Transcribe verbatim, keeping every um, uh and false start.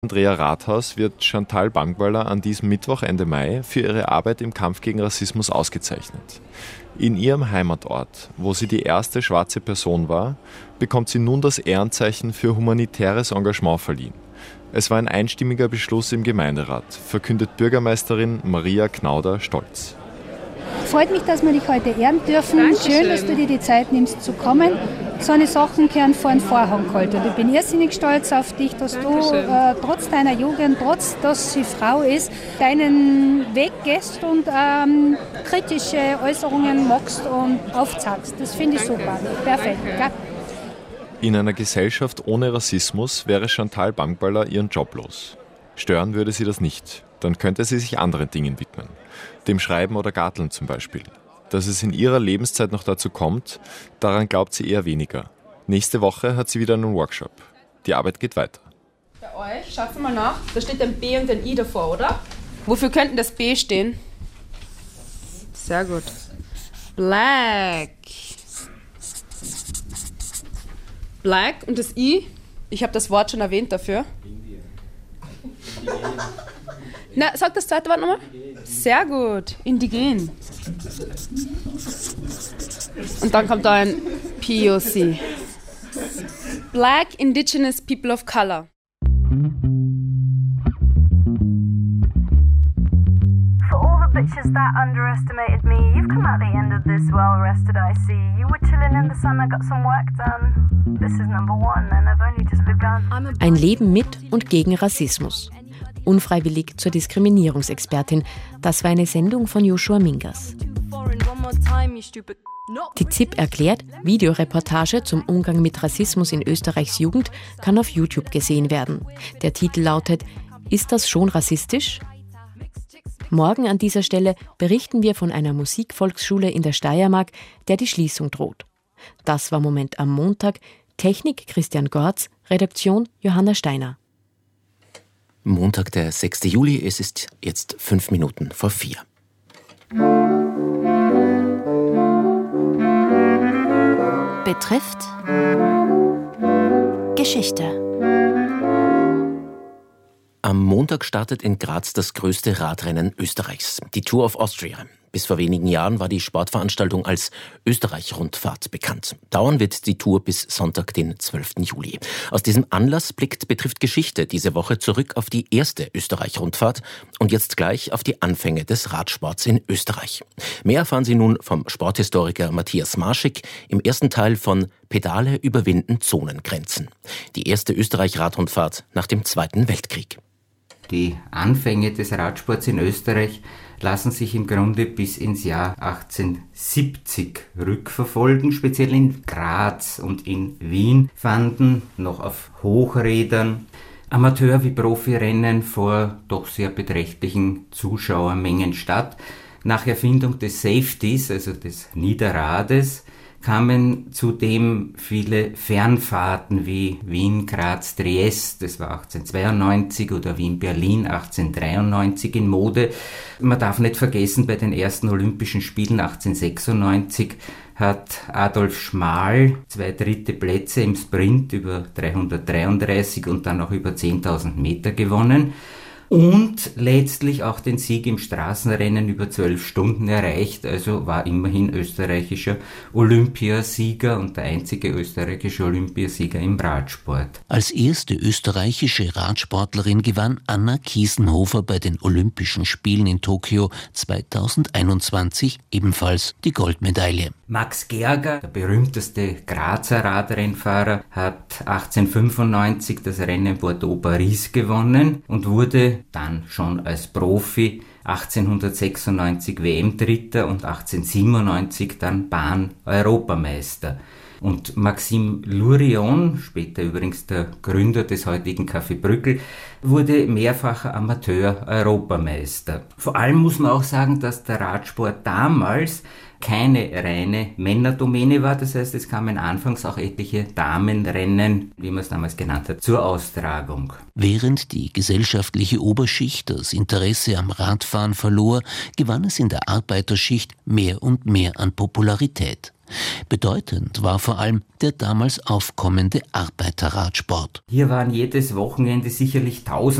Andrea Rathaus wird Chantal Bangballer an diesem Mittwoch Ende Mai für ihre Arbeit im Kampf gegen Rassismus ausgezeichnet. In ihrem Heimatort, wo sie die erste schwarze Person war, bekommt sie nun das Ehrenzeichen für humanitäres Engagement verliehen. Es war ein einstimmiger Beschluss im Gemeinderat, verkündet Bürgermeisterin Maria Knauder stolz. Freut mich, dass wir dich heute ehren dürfen. Dankeschön. Schön, dass du dir die Zeit nimmst zu kommen. So eine Sachen gehören vor den Vorhang geholt. Und ich bin irrsinnig stolz auf dich, dass Dankeschön. du äh, trotz deiner Jugend, trotz dass sie Frau ist, deinen Weg gehst und ähm, kritische Äußerungen machst und aufzeigst. Das finde ich Danke. super. Perfekt. Gell? In einer Gesellschaft ohne Rassismus wäre Chantal Bangballer ihren Job los. Stören würde sie das nicht. Dann könnte sie sich anderen Dingen widmen. Dem Schreiben oder Garteln zum Beispiel. Dass es in ihrer Lebenszeit noch dazu kommt, daran glaubt sie eher weniger. Nächste Woche hat sie wieder einen Workshop. Die Arbeit geht weiter. Bei euch, schaut mal nach, da steht ein B und ein I davor, oder? Wofür könnte das B stehen? Sehr gut. Black. Black und das I, ich habe das Wort schon erwähnt dafür. Na, sag das zweite Wort nochmal. Sehr gut. Indigen. Und dann kommt da ein P O C. Black Indigenous People of Color. For all the bitches that underestimated me, you've come out the end of this well rested, I see. You were chilling in the sun, I got some work done. This is number one and I've only just begun. Ein Leben mit und gegen Rassismus. Unfreiwillig zur Diskriminierungsexpertin. Das war eine Sendung von Joshua Mingas. Die Z I P erklärt, Videoreportage zum Umgang mit Rassismus in Österreichs Jugend kann auf YouTube gesehen werden. Der Titel lautet »Ist das schon rassistisch?« Morgen an dieser Stelle berichten wir von einer Musikvolksschule in der Steiermark, der die Schließung droht. Das war Moment am Montag. Technik Christian Gorz, Redaktion Johanna Steiner. Montag, der sechste Juli, es ist jetzt fünf Minuten vor vier. Betrifft Geschichte. Am Montag startet in Graz das größte Radrennen Österreichs, die Tour of Austria. Bis vor wenigen Jahren war die Sportveranstaltung als Österreich-Rundfahrt bekannt. Dauern wird die Tour bis Sonntag, den zwölften Juli. Aus diesem Anlass blickt Betrifft Geschichte diese Woche zurück auf die erste Österreich-Rundfahrt und jetzt gleich auf die Anfänge des Radsports in Österreich. Mehr erfahren Sie nun vom Sporthistoriker Matthias Marschig im ersten Teil von Pedale überwinden Zonengrenzen. Die erste Österreich-Radrundfahrt nach dem Zweiten Weltkrieg. Die Anfänge des Radsports in Österreich lassen sich im Grunde bis ins Jahr achtzehnhundertsiebzig rückverfolgen. Speziell in Graz und in Wien fanden noch auf Hochrädern Amateur- wie Profirennen vor doch sehr beträchtlichen Zuschauermengen statt. Nach Erfindung des Safeties, also des Niederrades, kamen zudem viele Fernfahrten wie Wien, Graz, Triest, das war achtzehnhundertzweiundneunzig, oder Wien-Berlin achtzehnhundertdreiundneunzig in Mode. Man darf nicht vergessen, bei den ersten Olympischen Spielen achtzehnhundertsechsundneunzig hat Adolf Schmal zwei dritte Plätze im Sprint über dreihundertdreiunddreißig und dann auch über zehntausend Meter gewonnen. Und letztlich auch den Sieg im Straßenrennen über zwölf Stunden erreicht, also war immerhin österreichischer Olympiasieger und der einzige österreichische Olympiasieger im Radsport. Als erste österreichische Radsportlerin gewann Anna Kiesenhofer bei den Olympischen Spielen in Tokio zweitausendeinundzwanzig ebenfalls die Goldmedaille. Max Gerger, der berühmteste Grazer Radrennfahrer, hat achtzehnhundertfünfundneunzig das Rennen Bordeaux-Paris gewonnen und wurde dann schon als Profi achtzehnhundertsechsundneunzig W M-Dritter und achtzehnhundertsiebenundneunzig dann Bahn-Europameister. Und Maxime Lurion, später übrigens der Gründer des heutigen Café Brückel, wurde mehrfacher Amateur-Europameister. Vor allem muss man auch sagen, dass der Radsport damals keine reine Männerdomäne war. Das heißt, es kamen anfangs auch etliche Damenrennen, wie man es damals genannt hat, zur Austragung. Während die gesellschaftliche Oberschicht das Interesse am Radfahren verlor, gewann es in der Arbeiterschicht mehr und mehr an Popularität. Bedeutend war vor allem der damals aufkommende Arbeiterradsport. Hier waren jedes Wochenende sicherlich tausend